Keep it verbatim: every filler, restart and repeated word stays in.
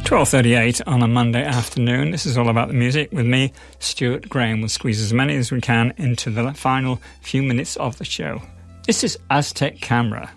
twelve thirty-eight on a Monday afternoon. This is all about the music with me, Stuart Graham. We'll squeeze as many as we can into the final few minutes of the show. This is Aztec Camera.